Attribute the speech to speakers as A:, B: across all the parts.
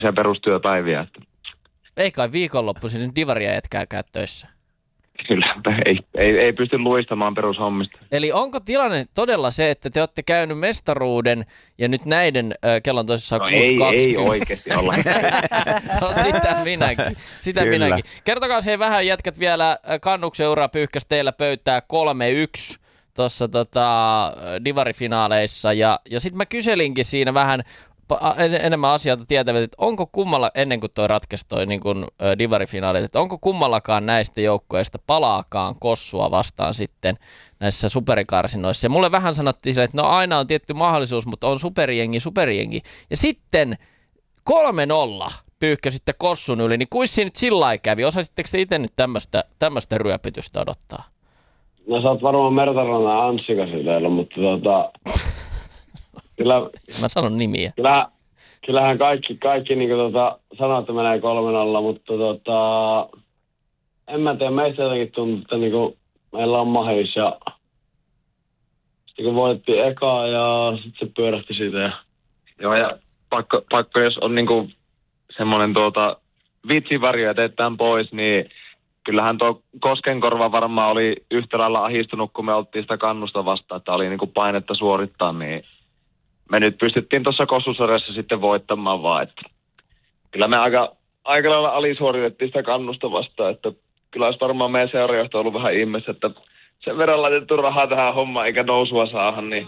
A: se perustyöpäiviä. Että.
B: Ei kai viikonloppuisin nyt divaria jätkääkään töissä.
A: Kyllä, ei pysty luistamaan perushommista.
B: Eli onko tilanne todella se, että te olette käynyt mestaruuden ja nyt näiden kellon toisessa on 6.20?
A: Ei oikeasti olla.
B: No sitä minäkin. Kertokaa se vähän jätkät vielä, Kannuksen ura pyyhkäsi teillä pöytää 3-1 tuossa divarifinaaleissa ja sitten mä kyselinkin siinä vähän enemmän asioita tietävät, että onko kummalla, ennen kuin toi ratkaisi toi niin kuin divarifinaalit, että onko kummallakaan näistä joukkueista palaakaan Kossua vastaan sitten näissä superikarsinoissa. Ja mulle vähän sanottiin sille, että no aina on tietty mahdollisuus, mutta on superjengi. Ja sitten 3-0 pyyhkäsitte Kossun yli, niin kuissi nyt sillä lailla kävi? Osaisitteko te itse nyt tämmöistä ryöpytystä odottaa?
C: No sä oot varmaan Mertarannan Anssikasileilla, mutta Kyllä,
B: mä sanon nimiä.
C: Kyllähän kaikki niin sanoo, että menee 3-0, mutta en mä tiedä, meistä jotenkin tuntuu, että niin meillä on mahis ja sitten kun voitettiin ekaa ja sitten se pyörähti siitä.
A: Joo, ja pakko jos on niinku semmoinen vitsivarjo ja teetään pois, niin kyllähän tuo Koskenkorva varmaan oli yhtä lailla ahistunut, kun me oltiin sitä kannusta vastaan, että oli niinku painetta suorittaa, niin me nyt pystyttiin tuossa Kossusarjassa sitten voittamaan vaan, että kyllä me aika lailla alisuoritettiin sitä kannusta vastaan, että kyllä olisi varmaan meidän seurajohto ollut vähän ihmeessä, että sen verran laitettu rahaa tähän hommaan eikä nousua saada, niin.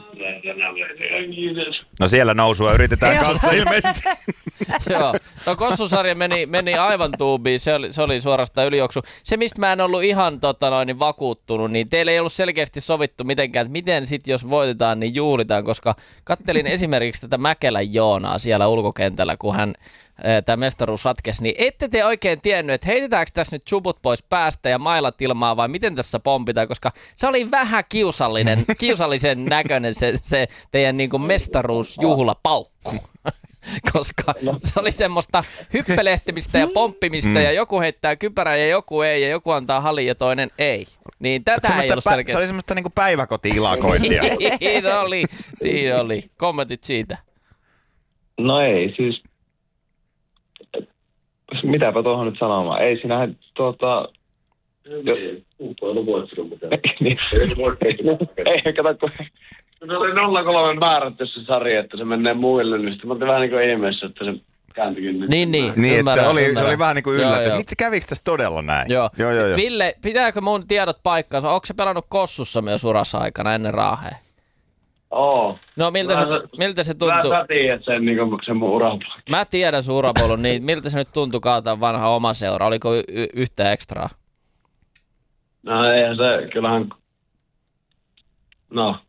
D: No siellä nousua yritetään kanssa ilmeisesti.
B: Joo, no Kossusarja meni aivan tuubiin, se oli suorastaan ylijuoksu. Se, mistä mä en ollut ihan vakuuttunut, niin teillä ei ollut selkeästi sovittu mitenkään, että miten sitten jos voitetaan, niin juhlitaan, koska kattelin esimerkiksi tätä Mäkelän Joonaa siellä ulkokentällä, kun tämä mestaruus ratkesi, niin ette te oikein tiennyt, että heitetäänkö tässä nyt chubut pois päästä ja mailat ilmaa vai miten tässä pompitaan, koska se oli vähän kiusallisen näköinen se teidän niin kuin mestaruusjuhlapaukku. Koska se oli semmoista hyppelehtimistä ja pomppimista ja joku heittää kypärää ja joku ei ja joku antaa halin ja toinen ei. Niin tätä ei ollut selkeästi.
D: Se oli semmoista niinku päiväkoti-ilakointia.
B: Niin oli. Kommentit siitä.
A: No ei, siis mitäpä tuohon nyt sanomaan. Ei sinähän Ei, kato, kun
C: se oli 0-3 määrätty se sarja, että se menee muille, niin sitten mä olin vähän niin kuin ihmeessä, että se kääntyikin nyt.
B: Niin,
D: että se oli vähän niin kuin yllätty. Mitä kävikö tässä todella näin?
B: Joo. Ville, pitääkö mun tiedot paikkaansa? Onko se pelannut Kossussa myös urassa aikana ennen Raahea?
C: Oo.
B: No miltä se tuntuu?
C: Mä tiedän sen mun urapolun.
B: Mä tiedän sun urapolun, niin miltä se nyt tuntui kaataa vanha oma seura? Oliko yhtä ekstraa?
C: No eihän se, kyllähän. No.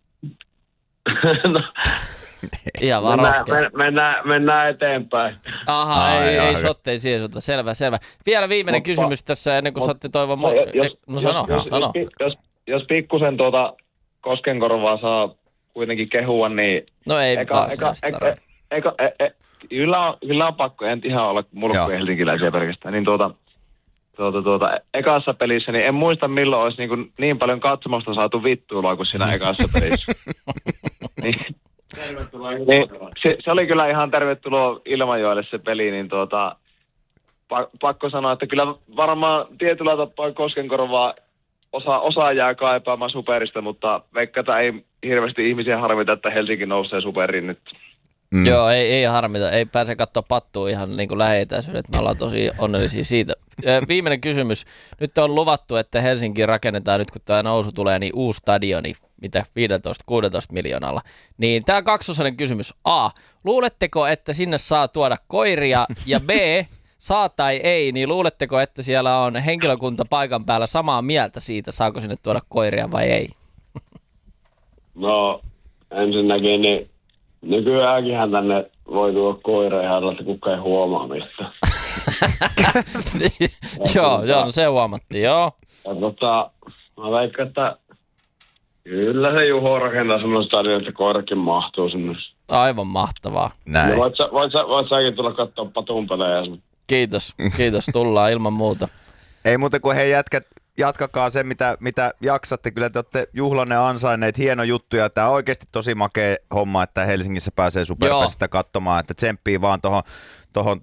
B: Ihan vaan rohkeasti.
C: Mennään eteenpäin.
B: Aha, ei sottei siihen suuntaan. Selvä. Vielä viimeinen kysymys tässä ennen kuin saatte toivon sano.
A: Jos pikkusen Koskenkorvaa saa kuitenkin kehua, niin
B: no ei
A: kyllä on pakko, en ihan olla mulkku helsinkiläisiä pelkästään, niin ekassa pelissä, niin en muista milloin olisi niin paljon katsomusta saatu vittuilua kuin siinä ekassa pelissä. Se oli kyllä ihan tervetuloa Ilmajoelle se peli, niin pakko sanoa, että kyllä varmaan tietyllä tapaa Koskenkorvaa osa jää kaipaamaan superista, mutta veikkataan ei hirveästi ihmisiä harmita, että Helsinki nousee superiin nyt.
B: Joo, ei harmita. Ei pääse katsoa pattua ihan niin kuin lähietäisyydet. Me ollaan tosi onnellisia siitä. Viimeinen kysymys. Nyt on luvattu, että Helsinkiin rakennetaan nyt, kun tämä nousu tulee, niin uusi stadioni, mitä 15-16 miljoonalla. Niin tämä kaksosainen kysymys. A. Luuletteko, että sinne saa tuoda koiria? Ja B. Saa tai ei, niin luuletteko, että siellä on henkilökunta paikan päällä samaa mieltä siitä, saako sinne tuoda koiria vai ei?
C: No, ensinnäkin niin nykyäänkinhän tänne voi tuoda koira ihan, että kukaan ei huomaa mistä.
B: Joo, no se huomattiin, joo.
C: Ja mä veikkaan, että kyllä se Juho rakentaa semmoinen stadion, että koirakin mahtuu sinne.
B: Aivan mahtavaa.
C: Näin. Ja voit säkin tulla katsoa Patun pelejä.
B: Kiitos, tullaan ilman muuta.
D: Ei muuta kuin hei jätkät, jatkakaa se, mitä jaksatte. Kyllä te olette juhlanne ansainneet, hieno juttu. Ja tämä on oikeasti tosi makea homma, että Helsingissä pääsee Superpesistä katsomaan. Että tsemppii vaan tuohon